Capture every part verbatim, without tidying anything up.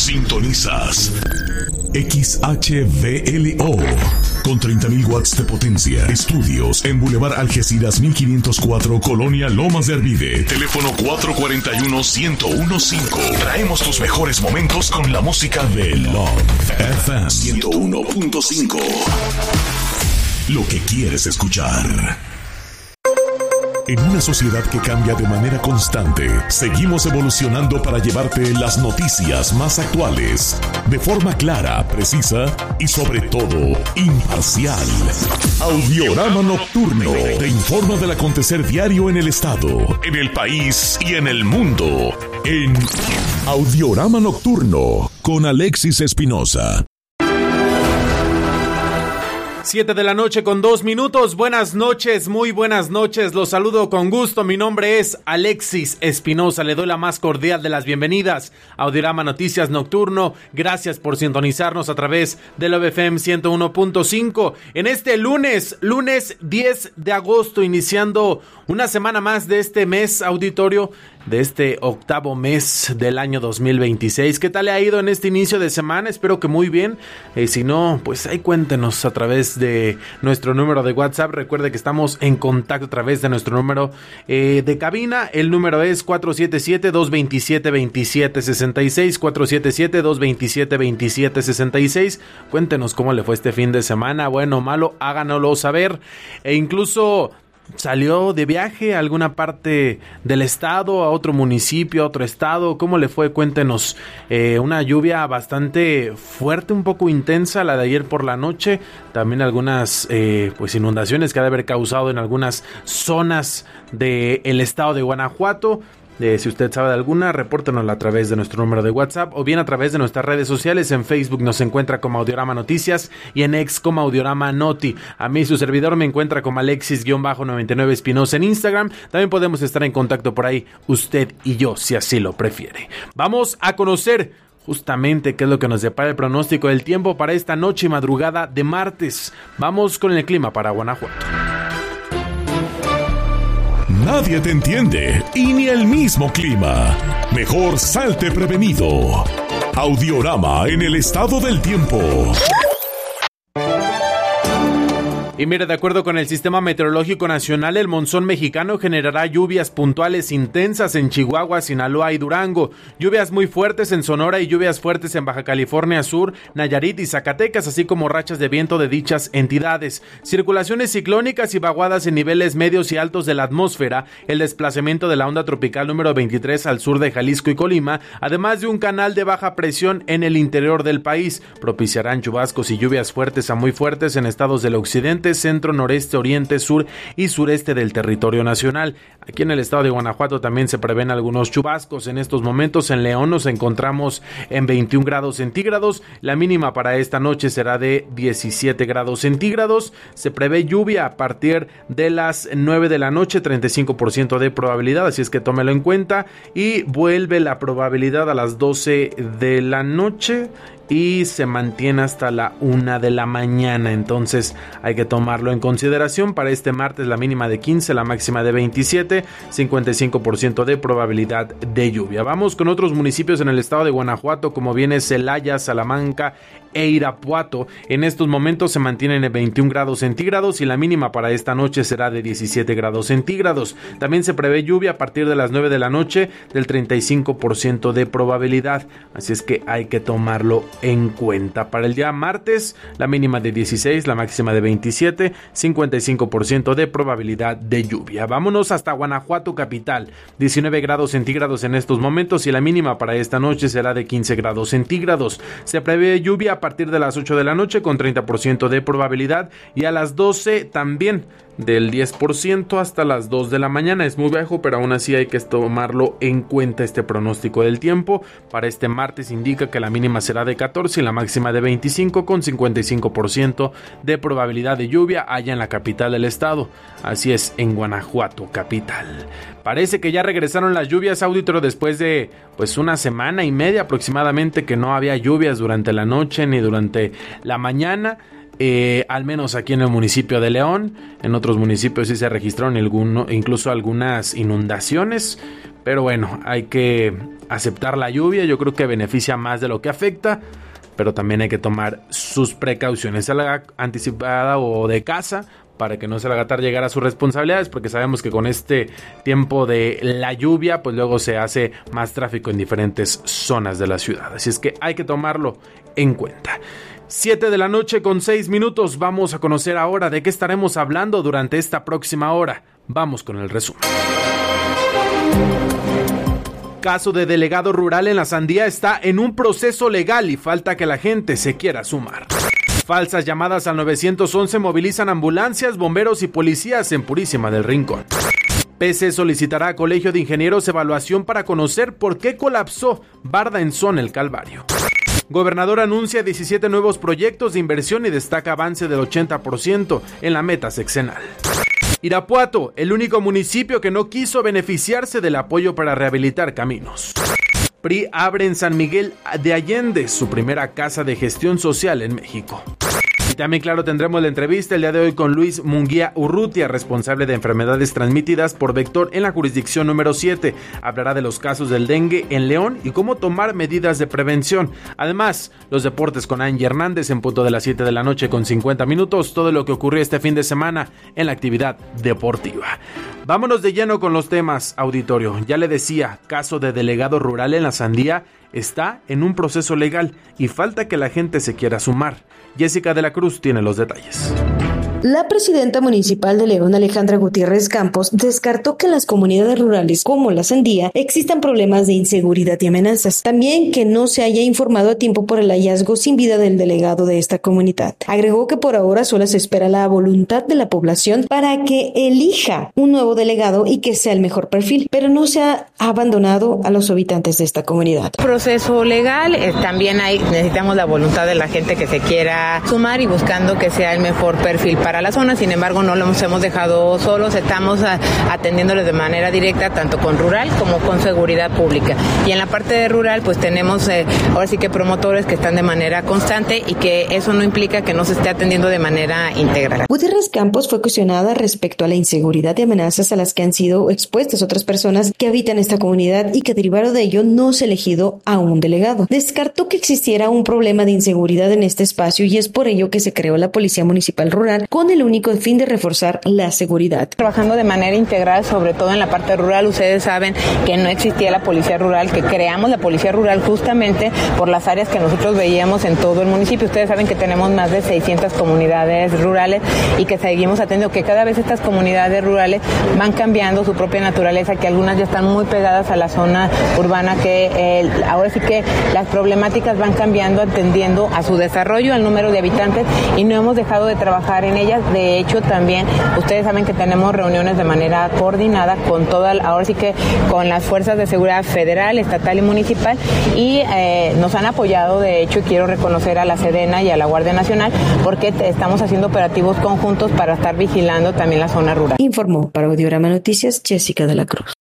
Sintonizas X H V L O con treinta mil watts de potencia. Estudios en Boulevard Algeciras mil quinientos cuatro, Colonia Lomas de Arvide. Teléfono cuatro cuatro uno, uno cero uno cinco. Traemos tus mejores momentos con la música de Love F M ciento uno punto cinco. Lo que quieres escuchar. En una sociedad que cambia de manera constante, seguimos evolucionando para llevarte las noticias más actuales, de forma clara, precisa y sobre todo, imparcial. Audiorama Nocturno te informa del acontecer diario en el estado, en el país y en el mundo. En Audiorama Nocturno, con Alexis Espinosa. Siete de la noche con dos minutos. Buenas noches, muy buenas noches. Los saludo con gusto. Mi nombre es Alexis Espinosa. Le doy la más cordial de las bienvenidas a Audiorama Noticias Nocturno. Gracias por sintonizarnos a través de Love F M ciento uno punto cinco. En este lunes, lunes diez de agosto, iniciando una semana más de este mes, auditorio, de este octavo mes del año dos mil veintiséis. ¿Qué tal le ha ido en este inicio de semana? Espero que muy bien. Eh, si no, pues ahí cuéntenos a través de nuestro número de WhatsApp. Recuerde que estamos en contacto a través de nuestro número eh, de cabina. El número es cuatro siete siete, dos dos siete, dos siete seis seis, cuatro siete siete, dos dos siete, dos siete seis seis. Cuéntenos cómo le fue este fin de semana, bueno o malo, háganoslo saber. E incluso ¿salió de viaje a alguna parte del estado, a otro municipio, a otro estado? ¿Cómo le fue? Cuéntenos. Eh, una lluvia bastante fuerte, un poco intensa, la de ayer por la noche. También algunas eh, pues inundaciones que ha de haber causado en algunas zonas del estado de Guanajuato. Eh, si usted sabe de alguna, repórtenosla a través de nuestro número de WhatsApp o bien a través de nuestras redes sociales. En Facebook nos encuentra como Audiorama Noticias y en X como Audiorama Noti. A mí su servidor me encuentra como Alexis noventa y nueve Espinosa en Instagram. También podemos estar en contacto por ahí, usted y yo, si así lo prefiere. Vamos a conocer justamente qué es lo que nos depara el pronóstico del tiempo para esta noche y madrugada de martes. Vamos con el clima para Guanajuato. Nadie te entiende y ni el mismo clima. Mejor salte prevenido. Audiorama en el estado del tiempo. Y mire, de acuerdo con el Sistema Meteorológico Nacional, el monzón mexicano generará lluvias puntuales intensas en Chihuahua, Sinaloa y Durango, lluvias muy fuertes en Sonora y lluvias fuertes en Baja California Sur, Nayarit y Zacatecas, así como rachas de viento de dichas entidades, circulaciones ciclónicas y vaguadas en niveles medios y altos de la atmósfera, el desplazamiento de la onda tropical número veintitrés al sur de Jalisco y Colima, además de un canal de baja presión en el interior del país, propiciarán chubascos y lluvias fuertes a muy fuertes en estados del occidente, centro, noreste, oriente, sur y sureste del territorio nacional. Aquí en el estado de Guanajuato también se prevén algunos chubascos. En estos momentos en León nos encontramos en veintiún grados centígrados. La mínima para esta noche será de diecisiete grados centígrados. Se prevé lluvia a partir de las nueve de la noche, treinta y cinco por ciento de probabilidad, así es que tómelo en cuenta. Y vuelve la probabilidad a las doce de la noche y se mantiene hasta la una de la mañana, entonces hay que tomarlo en consideración. Para este martes la mínima de quince, la máxima de veintisiete, cincuenta y cinco por ciento de probabilidad de lluvia. Vamos con otros municipios en el estado de Guanajuato, como viene Celaya, Salamanca e Irapuato. En estos momentos se mantienen en veintiún grados centígrados y la mínima para esta noche será de diecisiete grados centígrados. También se prevé lluvia a partir de las nueve de la noche del treinta y cinco por ciento de probabilidad, así es que hay que tomarlo en cuenta. Para el día martes, la mínima de dieciséis, la máxima de veintisiete, cincuenta y cinco por ciento de probabilidad de lluvia. Vámonos hasta Guanajuato capital, diecinueve grados centígrados en estos momentos y la mínima para esta noche será de quince grados centígrados. Se prevé lluvia a partir de las ocho de la noche con treinta por ciento de probabilidad y a las doce también del diez por ciento hasta las dos de la mañana. Es muy bajo, pero aún así hay que tomarlo en cuenta este pronóstico del tiempo. Para este martes indica que la mínima será de catorce y la máxima de veinticinco con cincuenta y cinco por ciento de probabilidad de lluvia allá en la capital del estado. Así es, en Guanajuato capital. Parece que ya regresaron las lluvias, auditorio, después de pues una semana y media aproximadamente que no había lluvias durante la noche ni durante la mañana. Eh, al menos aquí en el municipio de León. En otros municipios sí se registraron alguno, incluso algunas inundaciones, Pero bueno, hay que aceptar la lluvia, yo creo que beneficia más de lo que afecta, pero también hay que tomar sus precauciones, salga anticipada o de casa, para que no se le haga tarde llegar a sus responsabilidades, porque sabemos que con este tiempo de la lluvia, pues luego se hace más tráfico en diferentes zonas de la ciudad. Así es que hay que tomarlo en cuenta. siete de la noche con seis minutos. Vamos a conocer ahora de qué estaremos hablando durante esta próxima hora. Vamos con el resumen. Caso de delegado rural en la Sandía está en un proceso legal y falta que la gente se quiera sumar. Falsas llamadas al nueve once movilizan ambulancias, bomberos y policías en Purísima del Rincón. P C solicitará a Colegio de Ingenieros evaluación para conocer por qué colapsó Barda en Zona El Calvario. Gobernador anuncia diecisiete nuevos proyectos de inversión y destaca avance del ochenta por ciento en la meta sexenal. Irapuato, el único municipio que no quiso beneficiarse del apoyo para rehabilitar caminos. P R I abre en San Miguel de Allende su primera casa de gestión social en México. Y también, claro, tendremos la entrevista el día de hoy con Luis Munguía Urrutia, responsable de enfermedades transmitidas por vector en la jurisdicción número siete. Hablará de los casos del dengue en León y cómo tomar medidas de prevención. Además, los deportes con Angie Hernández en punto de las siete de la noche con cincuenta minutos. Todo lo que ocurrió este fin de semana en la actividad deportiva. Vámonos de lleno con los temas, auditorio. Ya le decía, caso de delegado rural en la Sandía está en un proceso legal y falta que la gente se quiera sumar. Jessica de la Cruz tiene los detalles. La presidenta municipal de León, Alejandra Gutiérrez Campos, descartó que en las comunidades rurales como la Sandía existan problemas de inseguridad y amenazas. También que no se haya informado a tiempo por el hallazgo sin vida del delegado de esta comunidad. Agregó que por ahora solo se espera la voluntad de la población para que elija un nuevo delegado y que sea el mejor perfil, pero no se ha abandonado a los habitantes de esta comunidad. Proceso legal, eh, también hay, necesitamos la voluntad de la gente que se quiera sumar y buscando que sea el mejor perfil para para la zona. Sin embargo, no los hemos dejado solos, estamos a, atendiéndoles de manera directa tanto con rural como con seguridad pública. Y en la parte de rural pues tenemos eh, ahora sí que promotores que están de manera constante y que eso no implica que no se esté atendiendo de manera integral. Gutiérrez Campos fue cuestionada respecto a la inseguridad y amenazas a las que han sido expuestas otras personas que habitan esta comunidad y que derivado de ello no se ha elegido a un delegado. Descartó que existiera un problema de inseguridad en este espacio y es por ello que se creó la Policía Municipal Rural con el único fin de reforzar la seguridad. Trabajando de manera integral, sobre todo en la parte rural, ustedes saben que no existía la policía rural, que creamos la policía rural justamente por las áreas que nosotros veíamos en todo el municipio. Ustedes saben que tenemos más de seiscientas comunidades rurales y que seguimos atendiendo que cada vez estas comunidades rurales van cambiando su propia naturaleza, que algunas ya están muy pegadas a la zona urbana, que eh, ahora sí que las problemáticas van cambiando atendiendo a su desarrollo, al número de habitantes y no hemos dejado de trabajar en ellas. De hecho, también ustedes saben que tenemos reuniones de manera coordinada con toda, ahora sí que con las fuerzas de seguridad federal, estatal y municipal y eh, nos han apoyado, de hecho, y quiero reconocer a la Sedena y a la Guardia Nacional porque estamos haciendo operativos conjuntos para estar vigilando también la zona rural. Informó para Audiorama Noticias Jessica de la Cruz.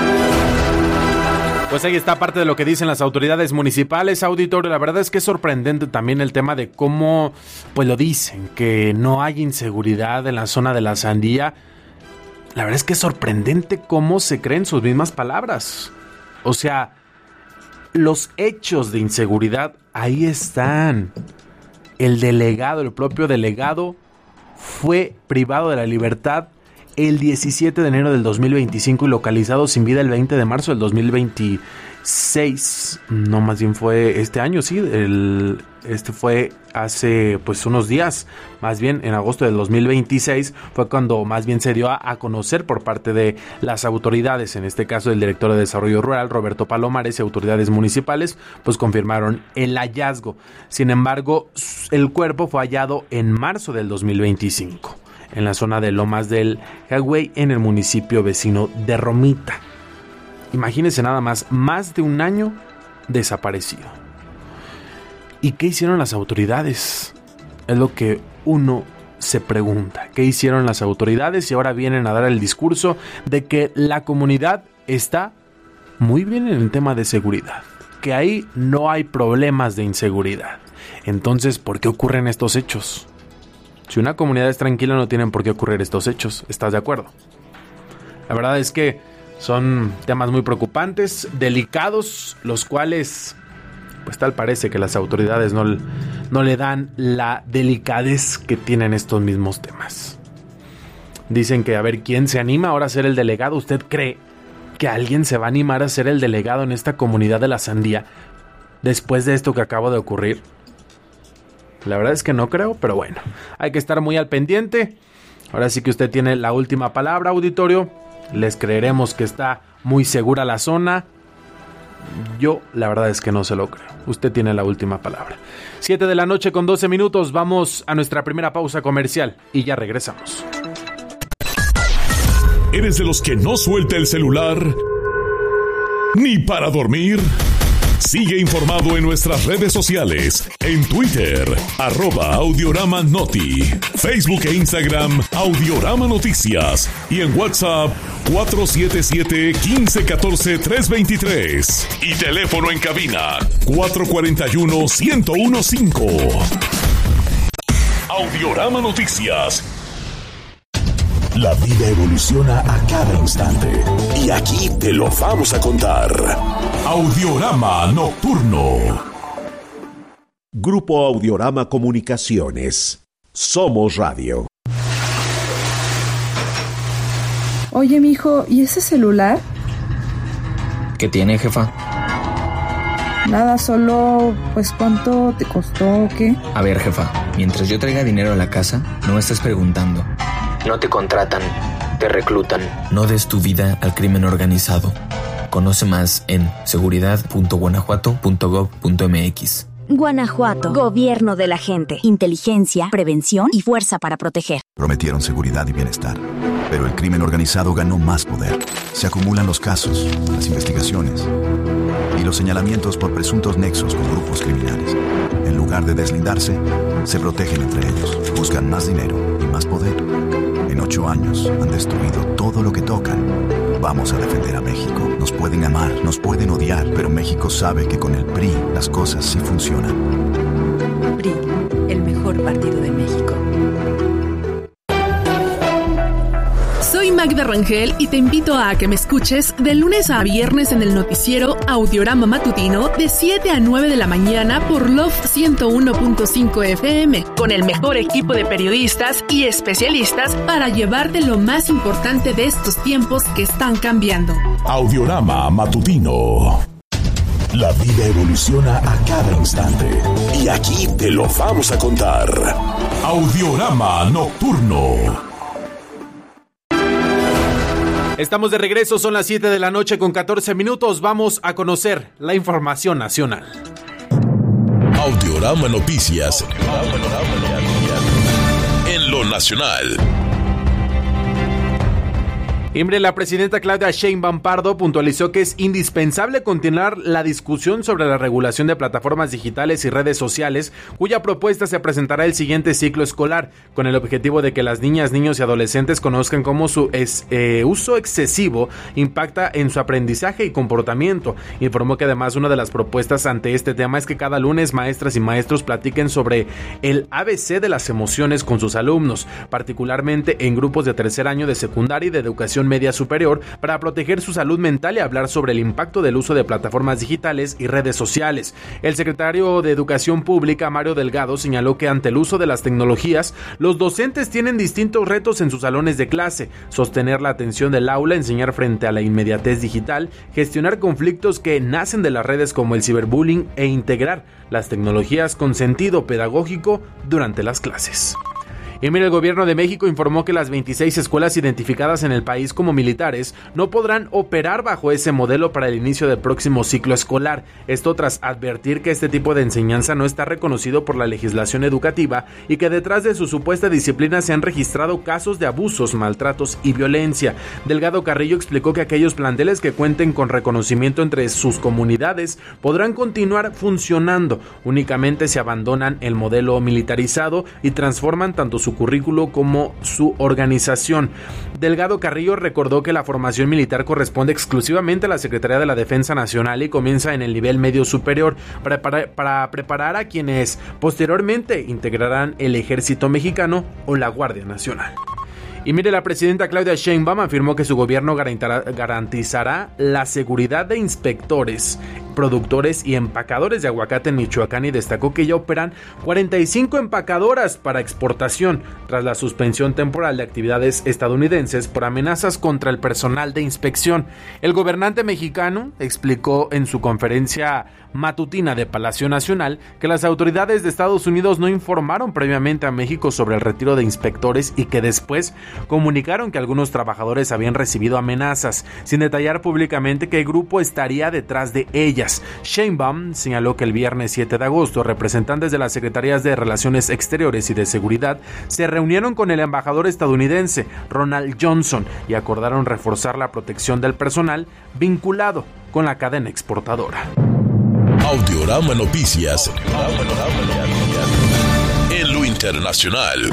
Pues ahí está parte de lo que dicen las autoridades municipales, auditorio. La verdad es que es sorprendente también el tema de cómo, pues lo dicen, que no hay inseguridad en la zona de la Sandía. La verdad es que es sorprendente cómo se creen sus mismas palabras. O sea, los hechos de inseguridad ahí están. El delegado, el propio delegado, fue privado de la libertad el diecisiete de enero del dos mil veinticinco y localizado sin vida el veinte de marzo del dos mil veintiséis. No, más bien fue este año, sí. El, este fue hace pues unos días. Más bien en agosto del dos mil veintiséis fue cuando más bien se dio a, a conocer por parte de las autoridades, en este caso el director de Desarrollo Rural, Roberto Palomares, y autoridades municipales, pues confirmaron el hallazgo. Sin embargo, el cuerpo fue hallado en marzo del dos mil veinticinco. En la zona de Lomas del Jagüey, en el municipio vecino de Romita. Imagínense nada más, más de un año desaparecido. ¿Y qué hicieron las autoridades? Es lo que uno se pregunta. ¿Qué hicieron las autoridades? Y ahora vienen a dar el discurso de que la comunidad está muy bien en el tema de seguridad. Que ahí no hay problemas de inseguridad. Entonces, ¿por qué ocurren estos hechos? Si una comunidad es tranquila, no tienen por qué ocurrir estos hechos. ¿Estás de acuerdo? La verdad es que Son temas muy preocupantes, delicados, los cuales, pues tal parece que las autoridades no, no le dan la delicadez que tienen estos mismos temas. Dicen que a ver quién se anima ahora a ser el delegado. ¿Usted cree que alguien se va a animar a ser el delegado en esta comunidad de la Sandía después de esto que acaba de ocurrir? La verdad es que no creo, pero bueno, hay que estar muy al pendiente. Ahora sí que usted tiene la última palabra, auditorio. Les creeremos que está muy segura la zona. Yo la verdad es que no se lo creo. Usted tiene la última palabra. siete de la noche con doce minutos. Vamos a nuestra primera pausa comercial y ya regresamos. ¿Eres de los que no suelta el celular ni para dormir? Sigue informado en nuestras redes sociales. En Twitter, arroba Audiorama Noti. Facebook e Instagram, Audiorama Noticias. Y en WhatsApp, cuatro siete siete, uno cinco uno cuatro, tres dos tres. Y teléfono en cabina, cuatro cuatro uno, uno cero uno cinco. Audiorama Noticias. La vida evoluciona a cada instante y aquí te lo vamos a contar. Audiorama Nocturno. Grupo Audiorama Comunicaciones. Somos Radio. Oye, mijo, ¿y ese celular? ¿Qué tiene, jefa? Nada, solo, pues, ¿cuánto te costó o qué? A ver, jefa, mientras yo traiga dinero a la casa, no estés preguntando. No te contratan, te reclutan. No des tu vida al crimen organizado. Conoce más en seguridad punto guanajuato punto gob punto mx. Guanajuato, gobierno de la gente, inteligencia, prevención y fuerza para proteger. Prometieron seguridad y bienestar, pero el crimen organizado ganó más poder. Se acumulan los casos, las investigaciones y los señalamientos por presuntos nexos con grupos criminales. En lugar de deslindarse, se protegen entre ellos, buscan más dinero y más poder. En ocho años han destruido todo lo que tocan. Vamos a defender a México. Nos pueden amar, nos pueden odiar, pero México sabe que con el P R I las cosas sí funcionan. P R I, el mejor partido de México. Soy Magda Rangel y te invito a que me escuches de lunes a viernes en el noticiero Audiorama Matutino de siete a nueve de la mañana por Love ciento uno punto cinco F M, con el mejor equipo de periodistas y especialistas para llevarte lo más importante de estos tiempos que están cambiando. Audiorama Matutino. La vida evoluciona a cada instante y aquí te lo vamos a contar. Audiorama Nocturno. Estamos de regreso, son las siete de la noche con catorce minutos. Vamos a conocer la información nacional. Audiorama Noticias. En lo nacional. Imre, la presidenta Claudia Sheinbaum Pardo puntualizó que es indispensable continuar la discusión sobre la regulación de plataformas digitales y redes sociales, cuya propuesta se presentará el siguiente ciclo escolar, con el objetivo de que las niñas, niños y adolescentes conozcan cómo su es, eh, uso excesivo impacta en su aprendizaje y comportamiento. Informó que además una de las propuestas ante este tema es que cada lunes maestras y maestros platiquen sobre el A B C de las emociones con sus alumnos, particularmente en grupos de tercer año de secundaria y de educación media superior, para proteger su salud mental y hablar sobre el impacto del uso de plataformas digitales y redes sociales. El secretario de Educación Pública, Mario Delgado, señaló que ante el uso de las tecnologías, los docentes tienen distintos retos en sus salones de clase: sostener la atención del aula, enseñar frente a la inmediatez digital, gestionar conflictos que nacen de las redes como el ciberbullying e integrar las tecnologías con sentido pedagógico durante las clases. Y mira, el gobierno de México informó que las veintiséis escuelas identificadas en el país como militares no podrán operar bajo ese modelo para el inicio del próximo ciclo escolar. Esto tras advertir que este tipo de enseñanza no está reconocido por la legislación educativa y que detrás de su supuesta disciplina se han registrado casos de abusos, maltratos y violencia. Delgado Carrillo explicó que aquellos planteles que cuenten con reconocimiento entre sus comunidades podrán continuar funcionando. Únicamente se abandonan el modelo militarizado y transforman tanto su currículo como su organización. Delgado Carrillo recordó que la formación militar corresponde exclusivamente a la Secretaría de la Defensa Nacional y comienza en el nivel medio superior para, para, para preparar a quienes posteriormente integrarán el Ejército Mexicano o la Guardia Nacional. Y mire, la presidenta Claudia Sheinbaum afirmó que su gobierno garantizará la seguridad de inspectores, productores y empacadores de aguacate en Michoacán, y destacó que ya operan cuarenta y cinco empacadoras para exportación tras la suspensión temporal de actividades estadounidenses por amenazas contra el personal de inspección. El gobernante mexicano explicó en su conferencia matutina de Palacio Nacional que las autoridades de Estados Unidos no informaron previamente a México sobre el retiro de inspectores y que después comunicaron que algunos trabajadores habían recibido amenazas, sin detallar públicamente qué grupo estaría detrás de ellas. Sheinbaum señaló que el viernes siete de agosto representantes de las Secretarías de Relaciones Exteriores y de Seguridad se reunieron con el embajador estadounidense Ronald Johnson y acordaron reforzar la protección del personal vinculado con la cadena exportadora. Audiorama Noticias. En lo internacional.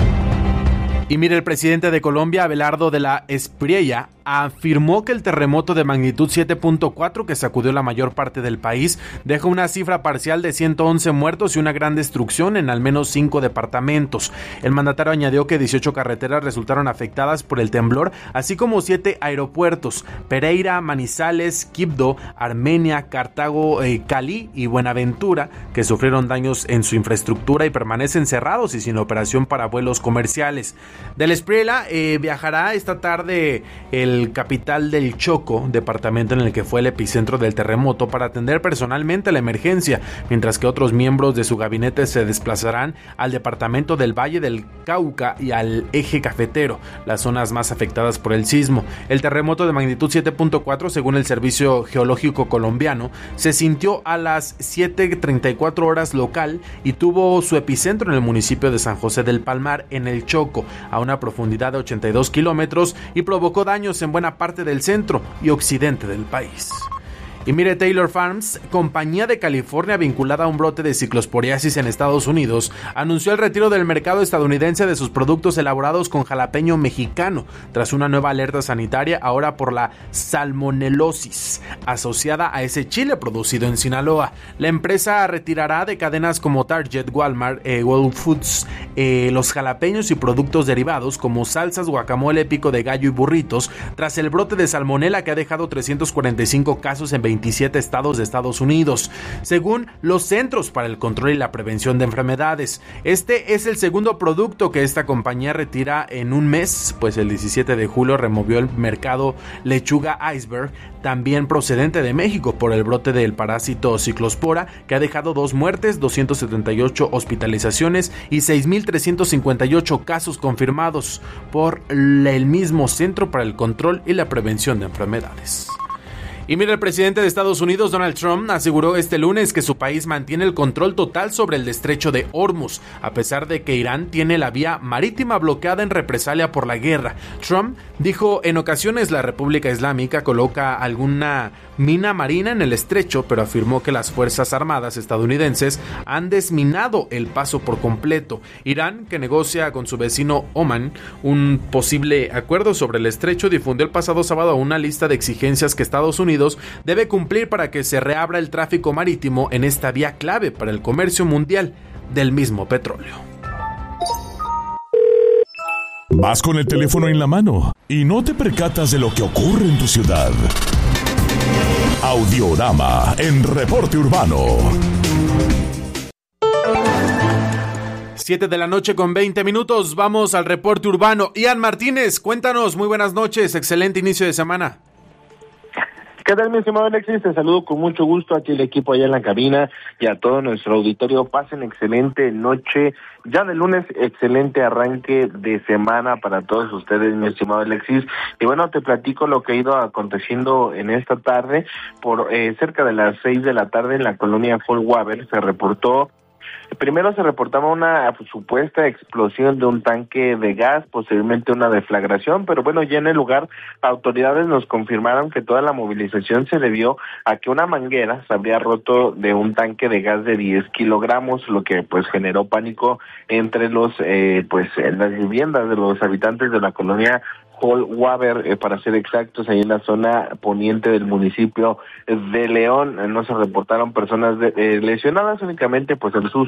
Y mire, el presidente de Colombia, Abelardo de la Espriella, afirmó que el terremoto de magnitud siete punto cuatro que sacudió la mayor parte del país dejó una cifra parcial de ciento once muertos y una gran destrucción en al menos cinco departamentos. El mandatario añadió que dieciocho carreteras resultaron afectadas por el temblor, así como siete aeropuertos: Pereira, Manizales, Quibdó, Armenia, Cartago, eh, Cali y Buenaventura, que sufrieron daños en su infraestructura y permanecen cerrados y sin operación para vuelos comerciales. De la Espriella eh, viajará esta tarde el capital del Chocó, departamento en el que fue el epicentro del terremoto, para atender personalmente la emergencia, mientras que otros miembros de su gabinete se desplazarán al departamento del Valle del Cauca y al Eje Cafetero, las zonas más afectadas por el sismo. El terremoto de magnitud siete punto cuatro, según el Servicio Geológico Colombiano, se sintió a las siete treinta y cuatro horas local y tuvo su epicentro en el municipio de San José del Palmar, en el Chocó, a una profundidad de ochenta y dos kilómetros, y provocó daños en buena parte del centro y occidente del país. Y mire, Taylor Farms, compañía de California vinculada a un brote de ciclosporiasis en Estados Unidos, anunció el retiro del mercado estadounidense de sus productos elaborados con jalapeño mexicano, tras una nueva alerta sanitaria ahora por la salmonelosis asociada a ese chile producido en Sinaloa. La empresa retirará de cadenas como Target, Walmart, eh, Whole Foods, eh, los jalapeños y productos derivados como salsas, guacamole, pico de gallo y burritos, tras el brote de salmonela que ha dejado trescientos cuarenta y cinco casos en veintisiete estados de Estados Unidos, según los Centros para el Control y la Prevención de Enfermedades. Este es el segundo producto que esta compañía retira en un mes, pues el diecisiete de julio removió el mercado lechuga iceberg, también procedente de México, por el brote del parásito ciclospora, que ha dejado dos muertes, doscientas setenta y ocho hospitalizaciones y seis mil trescientos cincuenta y ocho casos confirmados por el mismo Centro para el Control y la Prevención de Enfermedades. Y mira, el presidente de Estados Unidos, Donald Trump, aseguró este lunes que su país mantiene el control total sobre el estrecho de Hormuz, a pesar de que Irán tiene la vía marítima bloqueada en represalia por la guerra. Trump dijo: en ocasiones la República Islámica coloca alguna mina marina en el estrecho, pero afirmó que las Fuerzas Armadas estadounidenses han desminado el paso por completo. Irán, que negocia con su vecino Omán un posible acuerdo sobre el estrecho, difundió el pasado sábado una lista de exigencias que Estados Unidos debe cumplir para que se reabra el tráfico marítimo en esta vía clave para el comercio mundial del mismo petróleo. Vas con el teléfono en la mano y no te percatas de lo que ocurre en tu ciudad. Audiorama en Reporte Urbano. siete de la noche con veinte minutos, vamos al Reporte Urbano. Ian Martínez, cuéntanos, muy buenas noches, excelente inicio de semana. ¿Qué tal, mi estimado Alexis? Te saludo con mucho gusto aquí el equipo allá en la cabina y a todo nuestro auditorio. Pasen excelente noche, ya de lunes, excelente arranque de semana para todos ustedes, mi estimado Alexis. Y bueno, te platico lo que ha ido aconteciendo en esta tarde. Por eh, cerca de las seis de la tarde en la colonia Fall Waver se reportó Primero se reportaba una supuesta explosión de un tanque de gas, posteriormente una deflagración, pero bueno, ya en el lugar autoridades nos confirmaron que toda la movilización se debió a que una manguera se habría roto de un tanque de gas de diez kilogramos, lo que pues generó pánico entre los eh, pues en las viviendas de los habitantes de la colonia Fall Waver, eh, para ser exactos, ahí en la zona poniente del municipio de León. No se reportaron personas de, eh, lesionadas, únicamente pues el susto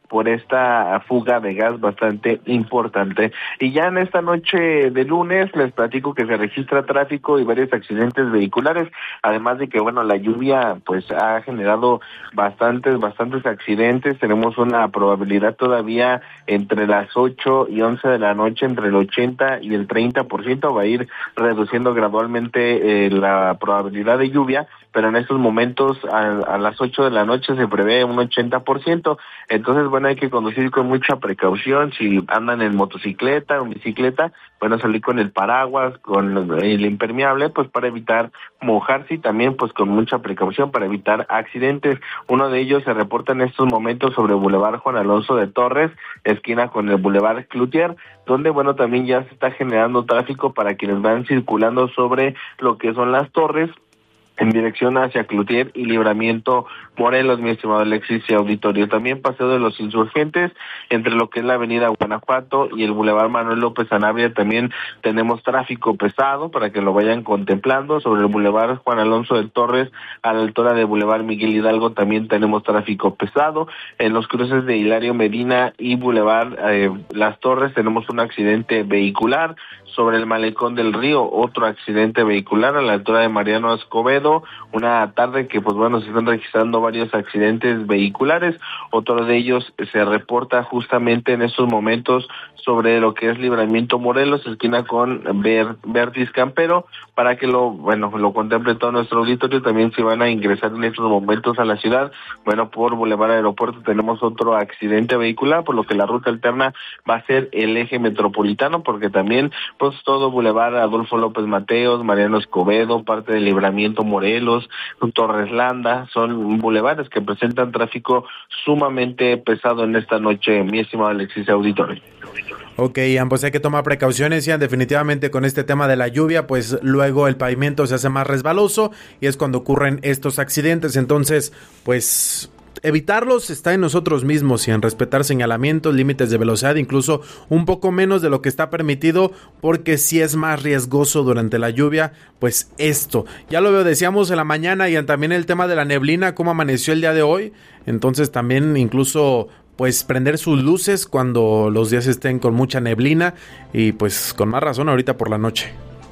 por esta fuga de gas bastante importante. Y ya en esta noche de lunes les platico que se registra tráfico y varios accidentes vehiculares, además de que, bueno, la lluvia pues ha generado bastantes, bastantes accidentes. Tenemos una probabilidad todavía entre las ocho y once de la noche, entre el ochenta y el treinta por ciento, va a ir reduciendo gradualmente eh, la probabilidad de lluvia, pero en estos momentos a, a las ocho de la noche se prevé un ochenta por ciento. Entonces, bueno, hay que conducir con mucha precaución. Si andan en motocicleta o bicicleta, bueno, salir con el paraguas, con el impermeable, pues para evitar mojarse, y también pues con mucha precaución para evitar accidentes. Uno de ellos se reporta en estos momentos sobre Boulevard Juan Alonso de Torres, esquina con el Boulevard Cloutier, donde, bueno, también ya se está generando tráfico para quienes van circulando sobre lo que son las torres, en dirección hacia Cloutier y Libramiento Morelos, mi estimado Alexis y auditorio. También Paseo de los Insurgentes, entre lo que es la avenida Guanajuato y el Boulevard Manuel López Sanabria, también tenemos tráfico pesado para que lo vayan contemplando. Sobre el Boulevard Juan Alonso de Torres, a la altura de Boulevard Miguel Hidalgo, también tenemos tráfico pesado. En los cruces de Hilario Medina y Boulevard eh, Las Torres tenemos un accidente vehicular. Sobre el Malecón del Río, otro accidente vehicular a la altura de Mariano Escobedo, una tarde que, pues bueno, se están registrando varios accidentes vehiculares. Otro de ellos se reporta justamente en estos momentos sobre lo que es Libramiento Morelos, esquina con Ver, Vertis Campero, para que lo, bueno, lo contemple todo nuestro auditorio. También si van a ingresar en estos momentos a la ciudad, bueno, por Boulevard Aeropuerto tenemos otro accidente vehicular, por lo que la ruta alterna va a ser el eje metropolitano, porque también, pues todo Boulevard Adolfo López Mateos, Mariano Escobedo, parte del Libramiento Morelos, Torres Landa, son bulevares que presentan tráfico sumamente pesado en esta noche, mi estimado Alexis auditorio. Ok, Ian, pues hay que tomar precauciones, Ian, definitivamente con este tema de la lluvia, pues luego el pavimento se hace más resbaloso y es cuando ocurren estos accidentes. Entonces, pues evitarlos está en nosotros mismos y en respetar señalamientos, límites de velocidad, incluso un poco menos de lo que está permitido, porque si es más riesgoso durante la lluvia, pues esto. Ya lo decíamos en la mañana, y también el tema de la neblina, cómo amaneció el día de hoy. Entonces también incluso pues prender sus luces cuando los días estén con mucha neblina, y pues con más razón ahorita por la noche.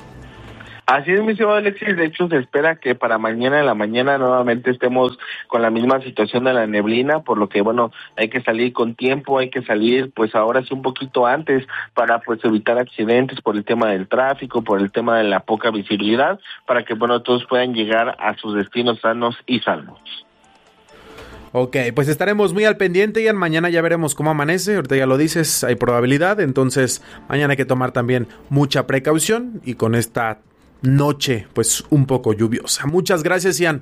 Así es, mi estimado Alexis. De hecho, se espera que para mañana en la mañana nuevamente estemos con la misma situación de la neblina, por lo que, bueno, hay que salir con tiempo, hay que salir, pues ahora sí un poquito antes para, pues, evitar accidentes por el tema del tráfico, por el tema de la poca visibilidad, para que, bueno, todos puedan llegar a sus destinos sanos y salvos. Ok, pues estaremos muy al pendiente, y mañana ya veremos cómo amanece. Ahorita ya lo dices, hay probabilidad, entonces mañana hay que tomar también mucha precaución, y con esta noche pues un poco lluviosa. Muchas gracias, Ian.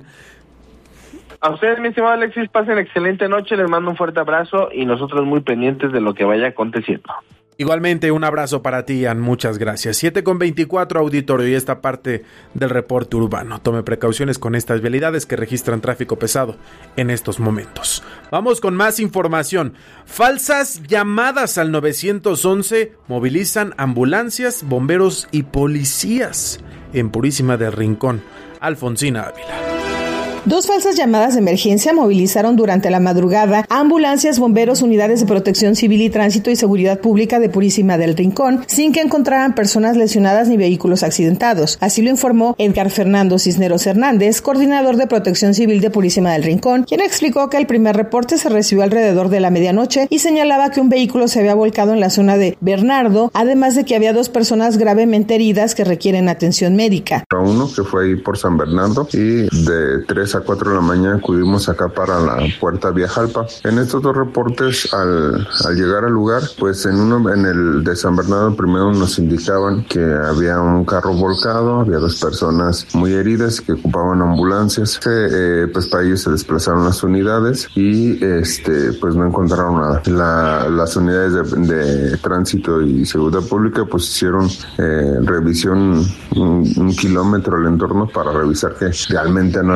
A ustedes, mi estimado Alexis, pasen excelente noche, les mando un fuerte abrazo y nosotros muy pendientes de lo que vaya aconteciendo. Igualmente, un abrazo para ti, Ian, muchas gracias. siete con veinticuatro, auditorio, y esta parte del reporte urbano. Tome precauciones con estas vialidades que registran tráfico pesado en estos momentos. Vamos con más información. Falsas llamadas al nueve once movilizan ambulancias, bomberos y policías en Purísima del Rincón. Alfonsina Ávila. Dos falsas llamadas de emergencia movilizaron durante la madrugada a ambulancias, bomberos, unidades de protección civil y tránsito y seguridad pública de Purísima del Rincón, sin que encontraran personas lesionadas ni vehículos accidentados. Así lo informó Edgar Fernando Cisneros Hernández, coordinador de protección civil de Purísima del Rincón, quien explicó que el primer reporte se recibió alrededor de la medianoche y señalaba que un vehículo se había volcado en la zona de Bernardo, además de que había dos personas gravemente heridas que requieren atención médica. Uno que fue ahí por San Bernardo, y de tres a cuatro de la mañana acudimos acá para la Puerta Vía Jalpa. En estos dos reportes, al, al llegar al lugar, pues en uno, en el de San Bernardo, primero nos indicaban que había un carro volcado, había dos personas muy heridas que ocupaban ambulancias. Eh, pues para ellos se desplazaron las unidades y este pues no encontraron nada. La, las unidades de, de tránsito y seguridad pública pues hicieron eh, revisión un, un kilómetro al entorno para revisar que realmente no había nada.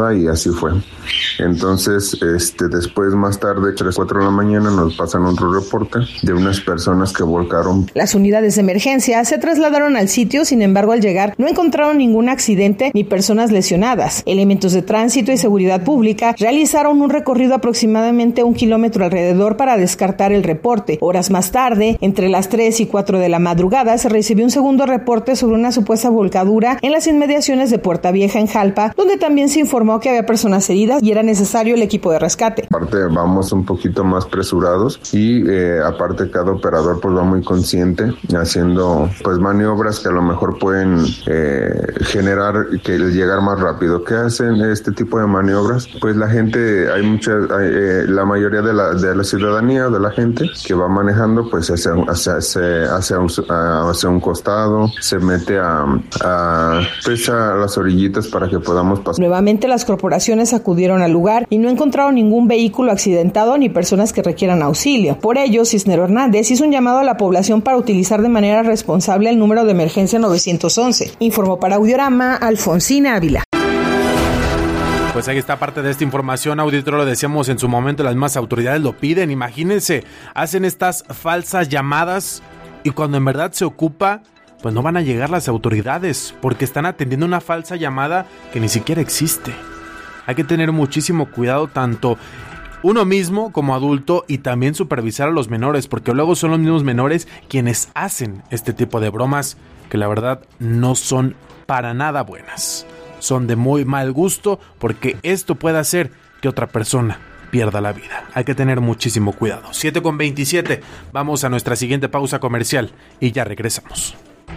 nada y así fue. Entonces, este, después más tarde, tres, cuatro de la mañana, nos pasan otro reporte de unas personas que volcaron. Las unidades de emergencia se trasladaron al sitio, sin embargo, al llegar no encontraron ningún accidente ni personas lesionadas. Elementos de tránsito y seguridad pública realizaron un recorrido aproximadamente un kilómetro alrededor para descartar el reporte. Horas más tarde, entre las tres y cuatro de la madrugada, se recibió un segundo reporte sobre una supuesta volcadura en las inmediaciones de Puerta Vieja en Jalpa, donde también se informó que había personas heridas y era necesario el equipo de rescate. Aparte vamos un poquito más apresurados y eh, aparte cada operador pues va muy consciente haciendo pues maniobras que a lo mejor pueden eh, generar que llegar más rápido. ¿Qué hacen este tipo de maniobras? Pues la gente, hay mucha, hay, eh, la mayoría de la, de la ciudadanía, de la gente que va manejando pues hacia, hacia, hacia, hacia, un, hacia un costado, se mete a, a, pues a las orillitas para que podamos pasar. Nuevamente las corporaciones acudieron al lugar y no encontraron ningún vehículo accidentado ni personas que requieran auxilio. Por ello, Cisnero Hernández hizo un llamado a la población para utilizar de manera responsable el número de emergencia nueve once. Informó para Audiorama Alfonsina Ávila. Pues ahí está parte de esta información, auditorio, lo decíamos en su momento, las mismas autoridades lo piden. Imagínense, hacen estas falsas llamadas y cuando en verdad se ocupa, pues no van a llegar las autoridades porque están atendiendo una falsa llamada que ni siquiera existe. Hay que tener muchísimo cuidado, tanto uno mismo como adulto, y también supervisar a los menores, porque luego son los mismos menores quienes hacen este tipo de bromas que la verdad no son para nada buenas. Son de muy mal gusto porque esto puede hacer que otra persona pierda la vida. Hay que tener muchísimo cuidado. siete con veintisiete, vamos a nuestra siguiente pausa comercial y ya regresamos.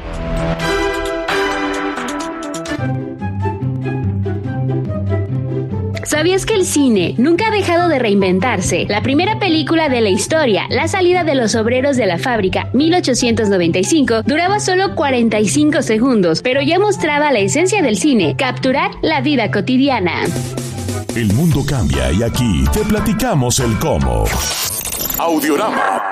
¿Sabías que el cine nunca ha dejado de reinventarse? La primera película de la historia, La salida de los obreros de la fábrica, mil ochocientos noventa y cinco, duraba solo cuarenta y cinco segundos, pero ya mostraba la esencia del cine, capturar la vida cotidiana. El mundo cambia y aquí te platicamos el cómo. Audiorama.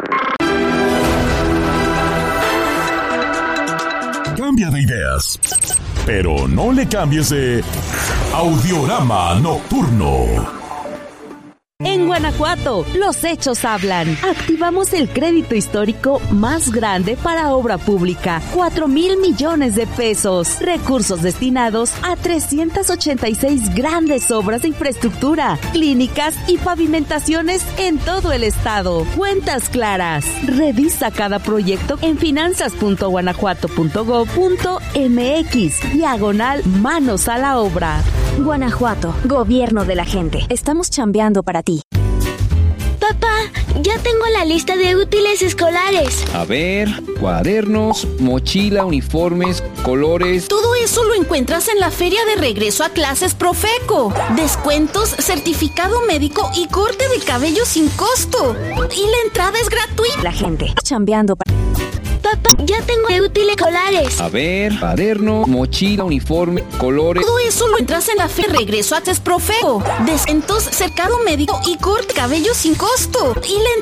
Cambia de ideas, pero no le cambies de Audiorama Nocturno. En Guanajuato, los hechos hablan. Activamos el crédito histórico más grande para obra pública, cuatro mil millones de pesos. Recursos destinados a trescientas ochenta y seis grandes obras de infraestructura, clínicas y pavimentaciones en todo el estado. Cuentas claras. Revisa cada proyecto en finanzas punto guanajuato punto gob punto mx, diagonal manos a la obra. Guanajuato, gobierno de la gente. Estamos chambeando para ti. Papá, ya tengo la lista de útiles escolares. A ver, cuadernos, mochila, uniformes, colores. Todo eso lo encuentras en la feria de regreso a clases Profeco. Descuentos, certificado médico y corte de cabello sin costo. Y la entrada es gratuita. La gente, chambeando para... Papá, ya tengo útiles escolares. A ver, cuaderno, mochila, uniforme, colores. Todo eso lo entras en la feria de regreso a clases Profeco. Descuentos, cercado médico y corte de cabello sin costo. Y la